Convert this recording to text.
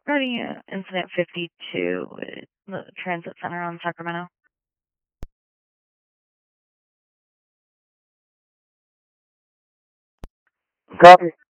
Regarding incident 52 at the Transit Center on Sacramento. Copy.